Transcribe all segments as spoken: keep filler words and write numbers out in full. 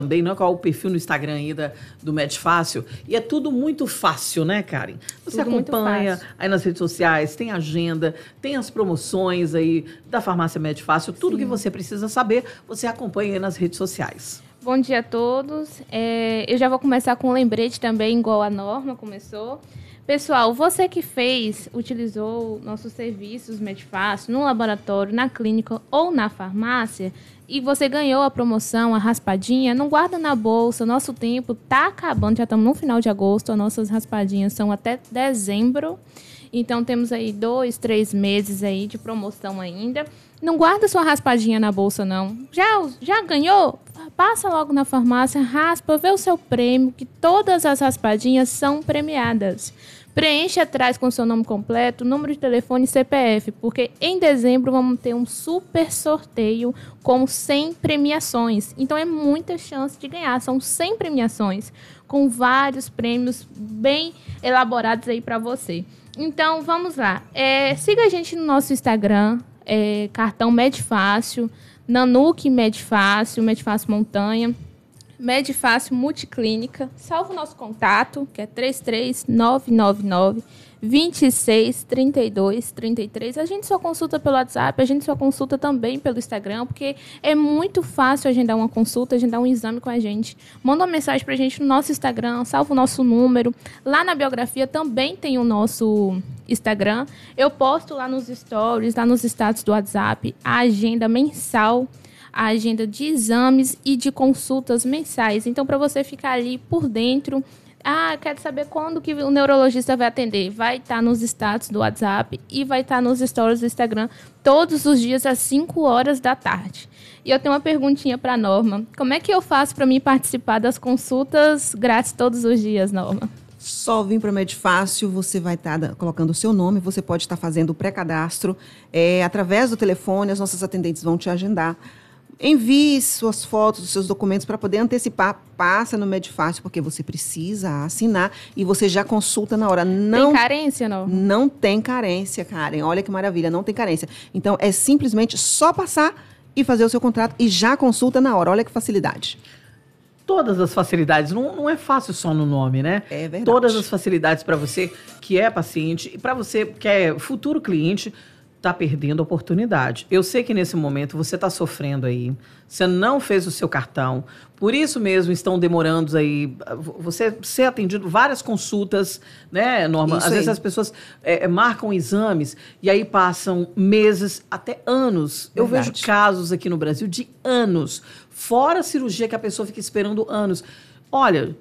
também, não é qual é o perfil no Instagram aí da, do Medfácil. E é tudo muito fácil, né, Karen? Você Tudo acompanha aí nas redes sociais, tem agenda, tem as promoções aí da farmácia Medfácil. Tudo Sim. que você precisa saber, você acompanha aí nas redes sociais. Bom dia a todos. É, eu já vou começar com um lembrete também, igual a Norma começou. Pessoal, você que fez, utilizou nossos serviços Medfácil no laboratório, na clínica ou na farmácia e você ganhou a promoção, a raspadinha, não guarda na bolsa. Nosso tempo tá acabando, já estamos no final de agosto, as nossas raspadinhas são até dezembro. Então, temos aí dois, três meses aí de promoção ainda. Não guarda sua raspadinha na bolsa, não. Já, já ganhou? Passa logo na farmácia, raspa, vê o seu prêmio, que todas as raspadinhas são premiadas. Preenche atrás com o seu nome completo, número de telefone e C P F, porque em dezembro vamos ter um super sorteio com cem premiações. Então, é muita chance de ganhar. São cem premiações com vários prêmios bem elaborados aí para você. Então, vamos lá. É, siga a gente no nosso Instagram, é, cartão Medfácil, Nanuque Medfácil, Medfácil Montanha, Medfácil Multiclínica. Salva o nosso contato, que é três três nove nove nove, dois seis, três dois, três três. A gente só consulta pelo WhatsApp, a gente só consulta também pelo Instagram, porque é muito fácil agendar uma consulta, agendar um exame com a gente. Manda uma mensagem pra gente no nosso Instagram, salva o nosso número. Lá na biografia também tem o nosso Instagram. Eu posto lá nos stories, lá nos status do WhatsApp, a agenda mensal, a agenda de exames e de consultas mensais. Então, para você ficar ali por dentro, ah, quero saber quando que o neurologista vai atender. Vai estar nos status do WhatsApp e vai estar nos stories do Instagram todos os dias às cinco horas da tarde. E eu tenho uma perguntinha para a Norma. Como é que eu faço para mim participar das consultas grátis todos os dias, Norma? Só vir para o Medfácil, você vai estar colocando o seu nome, você pode estar fazendo o pré-cadastro. É, através do telefone, as nossas atendentes vão te agendar. Envie suas fotos, seus documentos para poder antecipar. Passa no Medfácil, porque você precisa assinar e você já consulta na hora. Não, tem carência, não? Não tem carência, Karen. Olha que maravilha, não tem carência. Então, é simplesmente só passar e fazer o seu contrato e já consulta na hora. Olha que facilidade. Todas as facilidades, não, não é fácil só no nome, né? É verdade. Todas as facilidades para você que é paciente e para você que é futuro cliente, está perdendo a oportunidade. Eu sei que nesse momento você está sofrendo aí, você não fez o seu cartão, por isso mesmo estão demorando aí, você ser atendido, várias consultas, né, Norma? Isso Às aí. vezes as pessoas é, marcam exames e aí passam meses, até anos. Eu Verdade. vejo casos aqui no Brasil de anos, fora a cirurgia que a pessoa fica esperando anos. Olha,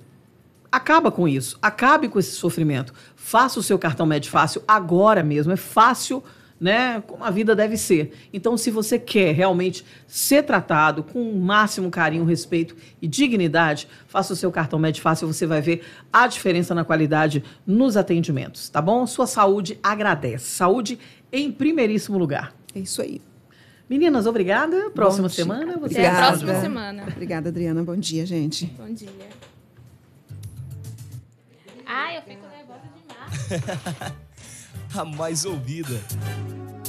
acaba com isso, acabe com esse sofrimento. Faça o seu cartão Medfácil agora mesmo, é fácil, né, como a vida deve ser. Então, se você quer realmente ser tratado com o máximo carinho, respeito e dignidade, faça o seu cartão Medfácil, você vai ver a diferença na qualidade nos atendimentos, tá bom? Sua saúde agradece. Saúde em primeiríssimo lugar. É isso aí. Meninas, obrigada. Próxima Bom dia. semana. Você Até a Obrigada. próxima semana. Obrigada, Adriana. Bom dia, gente. Bom dia. Ai, eu fico nervosa demais. A mais ouvida.